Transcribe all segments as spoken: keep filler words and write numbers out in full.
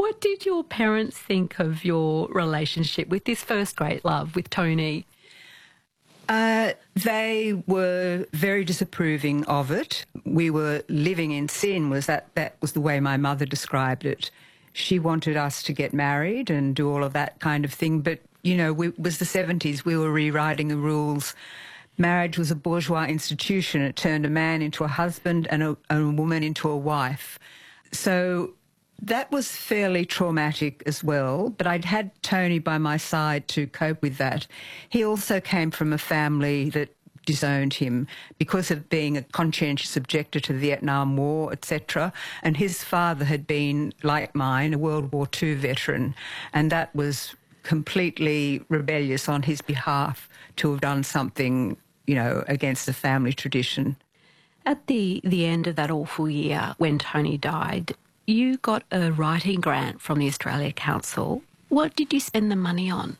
What did your parents think of your relationship with this first great love, with Tony? Uh, they were very disapproving of it. We were living in sin, was that, that was the way my mother described it. She wanted us to get married and do all of that kind of thing, but, you know, we, it was the seventies. We were rewriting the rules. Marriage was a bourgeois institution. It turned a man into a husband and a, and a woman into a wife. So that was fairly traumatic as well, but I'd had Tony by my side to cope with that. He also came from a family that disowned him because of being a conscientious objector to the Vietnam War, et cetera. And his father had been, like mine, a World War Two veteran, and that was completely rebellious on his behalf to have done something, you know, against the family tradition. At the, the end of that awful year when Tony died, you got a writing grant from the Australia Council. What did you spend the money on?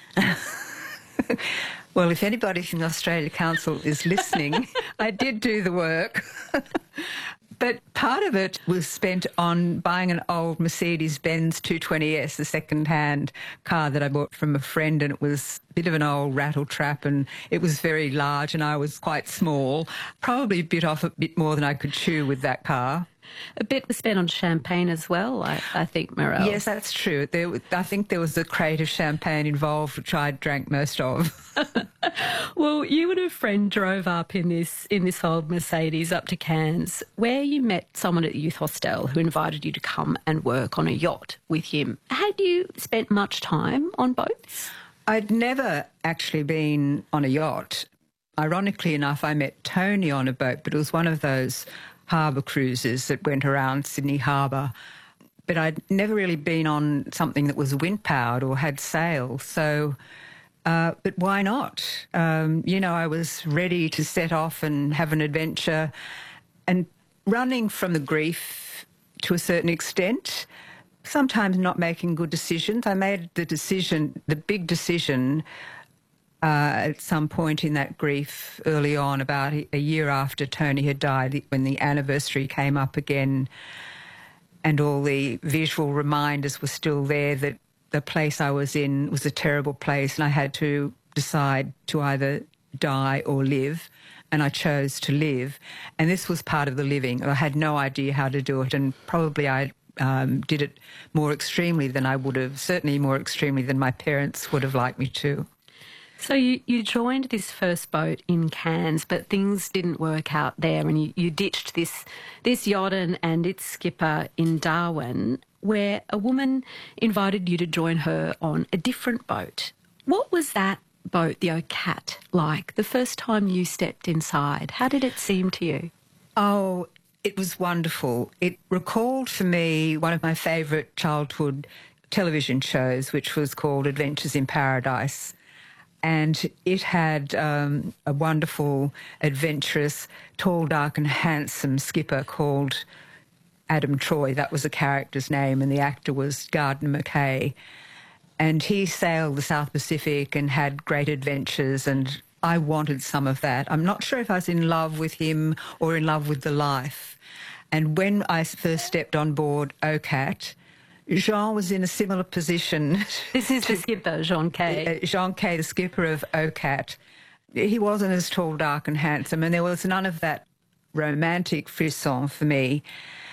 Well, if anybody from the Australia Council is listening, I did do the work. But part of it was spent on buying an old Mercedes-Benz two twenty S, a second-hand car that I bought from a friend, and it was a bit of an old rattle trap, and it was very large and I was quite small. Probably bit off a bit more than I could chew with that car. A bit was spent on champagne as well, I, I think, Mirelle. Yes, that's true. There, I think there was a crate of champagne involved, which I drank most of. Well, you and a friend drove up in this in this old Mercedes up to Cairns, where you met someone at the youth hostel who invited you to come and work on a yacht with him. Had you spent much time on boats? I'd never actually been on a yacht. Ironically enough, I met Tony on a boat, but it was one of those harbour cruises that went around Sydney Harbour. But I'd never really been on something that was wind-powered or had sails, so... Uh, but why not? Um, you know, I was ready to set off and have an adventure, and running from the grief to a certain extent, sometimes not making good decisions. I made the decision, the big decision, uh, at some point in that grief early on, about a year after Tony had died, when the anniversary came up again and all the visual reminders were still there that the place I was in was a terrible place, and I had to decide to either die or live, and I chose to live. And this was part of the living. I had no idea how to do it, and probably I um, did it more extremely than I would have, certainly more extremely than my parents would have liked me to. So you, you joined this first boat in Cairns, but things didn't work out there, and you, you ditched this, this yacht and, and its skipper in Darwin, where a woman invited you to join her on a different boat. What was that boat, the Ocat, like the first time you stepped inside? How did it seem to you? Oh, it was wonderful. It recalled for me one of my favourite childhood television shows, which was called Adventures in Paradise. And it had um, a wonderful, adventurous, tall, dark and handsome skipper called Adam Troy. That was the character's name, and the actor was Gardner McKay. And he sailed the South Pacific and had great adventures, and I wanted some of that. I'm not sure if I was in love with him or in love with the life. And when I first stepped on board Ocat, Jean was in a similar position. This is the skipper, Jean Kay. Uh, Jean Kay, the skipper of Ocat. He wasn't as tall, dark and handsome, and there was none of that romantic frisson for me.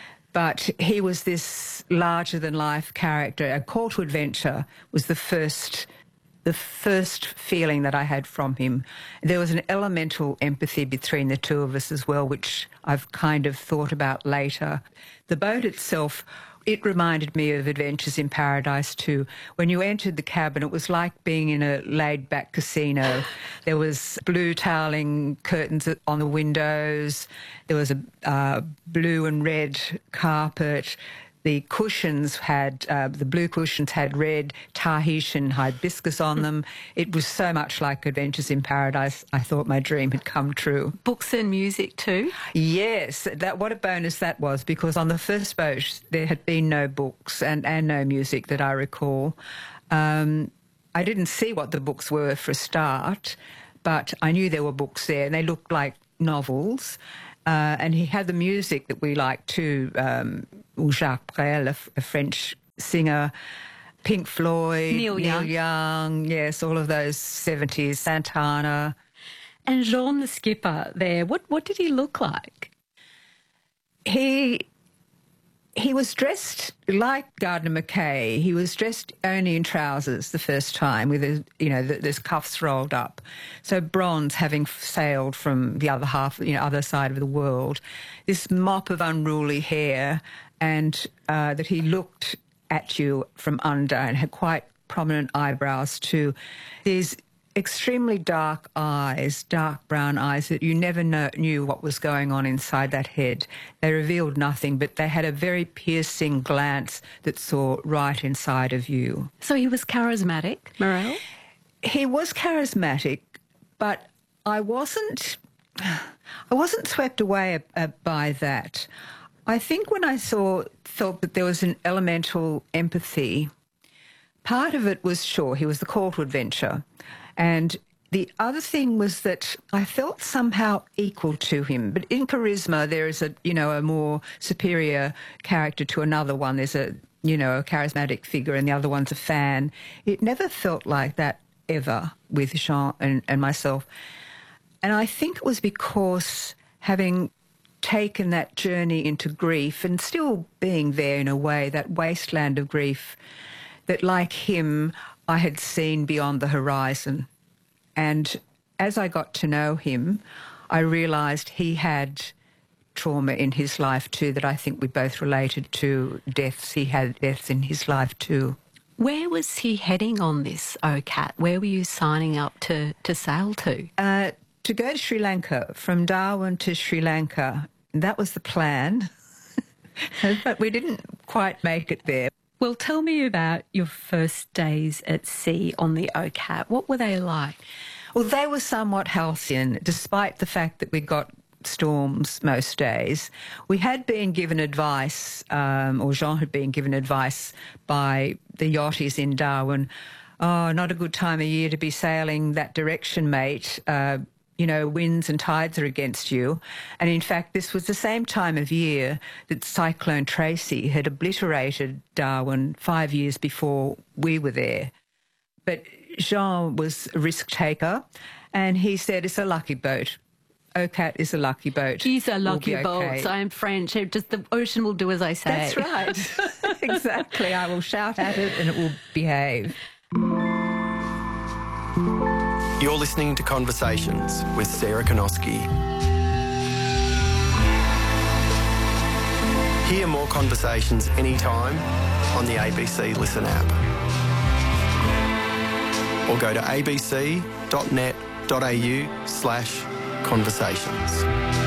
But he was this larger-than-life character. A call to adventure was the first, the first feeling that I had from him. There was an elemental empathy between the two of us as well, which I've kind of thought about later. The boat itself, it reminded me of Adventures in Paradise too. When you entered the cabin, it was like being in a laid-back casino. There was blue toweling curtains on the windows. There was a uh, blue and red carpet. The cushions had, uh, the blue cushions had red Tahitian hibiscus on them. It was so much like Adventures in Paradise. I thought my dream had come true. Books and music too? Yes, that, what a bonus that was, because on the first boat there had been no books and, and no music that I recall. Um, I didn't see what the books were for a start, but I knew there were books there, and they looked like novels. Uh, and he had the music that we liked too, um, Jacques Brel, a, a French singer, Pink Floyd, Neil Young. Neil Young, yes, all of those seventies, Santana. And Jean, the skipper there, what, what did he look like? He he was dressed like Gardner Mackay. He was dressed only in trousers the first time with, his, you know, the, his cuffs rolled up. So bronze, having sailed from the other half, you know, other side of the world. This mop of unruly hair, and uh, that he looked at you from under and had quite prominent eyebrows too. These extremely dark eyes, dark brown eyes that you never know, knew what was going on inside that head. They revealed nothing, but they had a very piercing glance that saw right inside of you. So he was charismatic, Morel? He was charismatic, but I wasn't, I wasn't swept away uh, by that. I think when I saw, felt that there was an elemental empathy, part of it was, sure, he was the call to adventure. And the other thing was that I felt somehow equal to him. But in charisma, there is a, you know, a more superior character to another one. There's a, you know, a charismatic figure and the other one's a fan. It never felt like that ever with Jean and, and myself. And I think it was because having taken that journey into grief and still being there in a way, that wasteland of grief, that like him, I had seen beyond the horizon. And as I got to know him, I realised he had trauma in his life too that I think we both related to. Deaths, he had deaths in his life too. Where was he heading on this O C A T? Where were you signing up to, to sail to? Uh, to go to Sri Lanka, from Darwin to Sri Lanka. That was the plan, but we didn't quite make it there. Well, tell me about your first days at sea on the O C A T. What were they like? Well, they were somewhat halcyon, despite the fact that we got storms most days. We had been given advice, um, or Jean had been given advice by the yachties in Darwin, oh, not a good time of year to be sailing that direction, mate. Uh, you know, winds and tides are against you. And in fact, this was the same time of year that Cyclone Tracy had obliterated Darwin five years before we were there. But Jean was a risk taker, and he said, it's a lucky boat. O C A T is a lucky boat. He's a lucky we'll boat. Okay. I am French. Just the ocean will do as I say. That's right. Exactly. I will shout at it and it will behave. You're listening to Conversations with Sarah Konoski. Hear more conversations anytime on the A B C Listen app. Or go to abc dot net dot a u slash conversations.